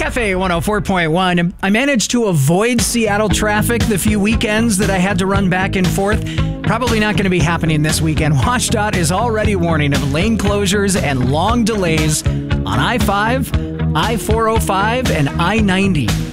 Cafe 104.1. I managed to avoid Seattle traffic the few weekends that I had to run back and forth. Probably not going to be happening this weekend. WashDOT is already warning of lane closures and long delays on I-5, I-405, and I-90.